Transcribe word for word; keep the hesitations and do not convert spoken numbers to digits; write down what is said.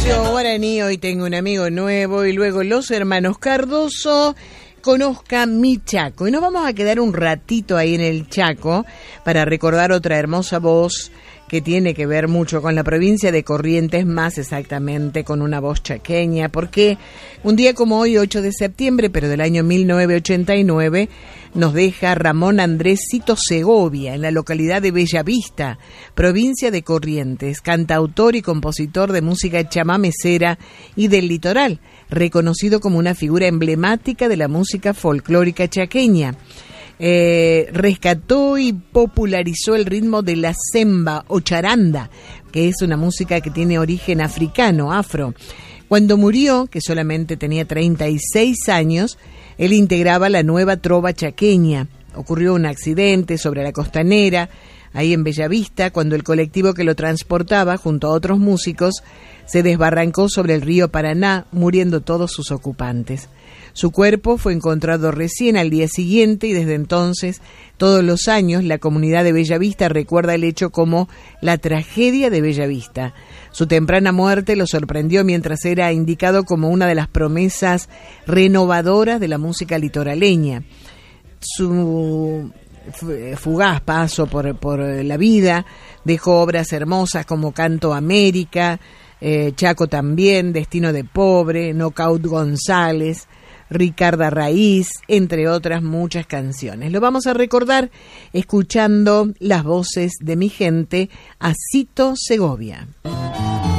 Horacio Guaraní, hoy tengo un amigo nuevo, y luego los hermanos Cardoso, Conozca mi Chaco. Y nos vamos a quedar un ratito ahí en el Chaco para recordar otra hermosa voz que tiene que ver mucho con la provincia de Corrientes, más exactamente con una voz chaqueña, porque un día como hoy, ocho de septiembre, pero del año mil novecientos ochenta y nueve, nos deja Ramón Andrés Cito Segovia, en la localidad de Bellavista, provincia de Corrientes, cantautor y compositor de música chamamecera y del litoral, reconocido como una figura emblemática de la música folclórica chaqueña. Eh, rescató y popularizó el ritmo de la semba o charanda, que es una música que tiene origen africano, afro. Cuando murió, que solamente tenía treinta y seis años, él integraba la nueva trova chaqueña. Ocurrió un accidente sobre la costanera, ahí en Bellavista, cuando el colectivo que lo transportaba, junto a otros músicos, se desbarrancó sobre el río Paraná, muriendo todos sus ocupantes. Su cuerpo fue encontrado recién al día siguiente y desde entonces, todos los años, la comunidad de Bellavista recuerda el hecho como la tragedia de Bellavista. Su temprana muerte lo sorprendió mientras era indicado como una de las promesas renovadoras de la música litoraleña. Su fugaz paso por, por la vida dejó obras hermosas como Canto América, eh, Chaco también, Destino de Pobre, Knockout González, Ricarda Raíz, entre otras muchas canciones. Lo vamos a recordar escuchando las voces de mi gente, a Cito Segovia.